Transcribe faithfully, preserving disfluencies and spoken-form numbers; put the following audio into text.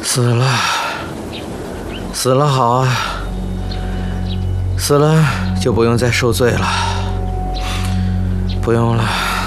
死了，死了好啊，死了就不用再受罪了，不用了。